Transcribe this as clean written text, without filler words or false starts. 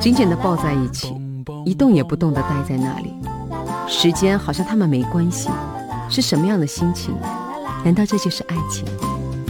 紧紧地抱在一起，一动也不动地待在那里。时间好像他们没关系，是什么样的心情？难道这就是爱情？